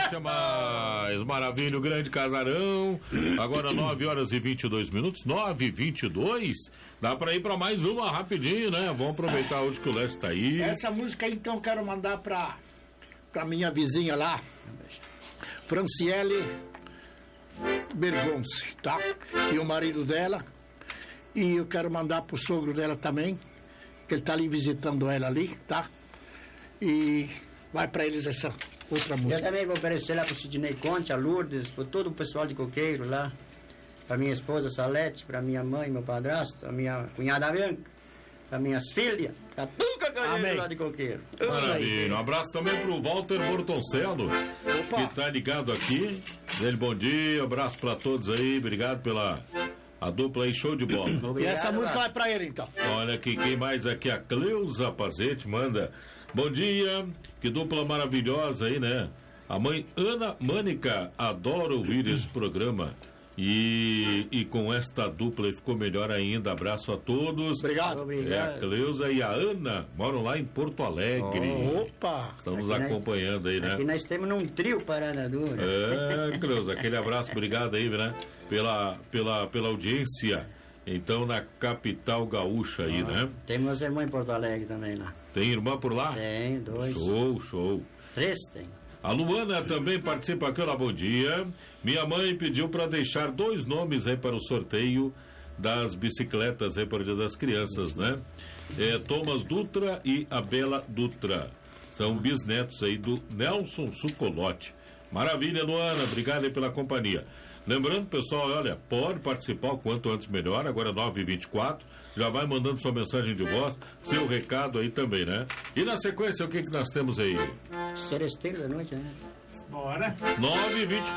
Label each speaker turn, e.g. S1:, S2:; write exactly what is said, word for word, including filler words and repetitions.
S1: Deixa mais. Maravilha, o grande casarão. Agora nove horas e vinte e dois minutos. nove e vinte e dois. Dá pra ir pra mais uma rapidinho, né? Vamos aproveitar hoje que o Lécio tá aí.
S2: Essa música aí, então, eu quero mandar pra, pra minha vizinha lá, Franciele Bergonce, tá? E o marido dela. E eu quero mandar pro sogro dela também, que ele tá ali visitando ela ali, tá? E vai pra eles essa outra música.
S3: Eu também vou oferecer lá pro Sidney Conte, a Lourdes, pro todo o pessoal de Coqueiro lá. Pra minha esposa Salete, pra minha mãe, meu padrasto, a minha cunhada Bianca, pra minhas filhas, pra tudo que lá de Coqueiro.
S1: Maravilha. Um abraço também pro Walter Bortoncello, que tá ligado aqui. Ele, bom dia, abraço pra todos aí, obrigado pela a dupla aí, show de bola.
S2: Obrigado, e essa música vai pra ele então.
S1: Olha aqui, quem mais aqui? A Cleusa Pazete manda. Bom dia, que dupla maravilhosa aí, né? A mãe Ana Mânica adora ouvir esse programa. E, e com esta dupla ficou melhor ainda. Abraço a todos.
S2: Obrigado.
S1: É a Cleusa e a Ana moram lá em Porto Alegre.
S2: Oh, opa!
S1: Estão nos acompanhando
S3: nós,
S1: aí, né?
S3: Aqui nós temos um trio Paraná Dura.
S1: É, Cleusa, aquele abraço, obrigado aí, né? Pela, pela, pela audiência. Então, na capital gaúcha aí, ah, né?
S3: Tem meus irmãos em Porto Alegre também lá.
S1: Tem irmã por lá?
S3: Tem, dois.
S1: Show, show.
S3: Três tem.
S1: A Luana também participa aqui, olá, bom dia. Minha mãe pediu para deixar dois nomes aí para o sorteio das bicicletas aí para o Dia das Crianças, né? É, Thomas Dutra e a Bela Dutra. São bisnetos aí do Nelson Sucolotti. Maravilha, Luana, obrigado aí pela companhia. Lembrando, pessoal, olha, pode participar o quanto antes melhor, agora nove e vinte e quatro, já vai mandando sua mensagem de voz, seu recado aí também, né? E na sequência, o que que nós temos aí?
S3: Seresteiro da noite, né?
S4: Bora.
S1: nove e vinte e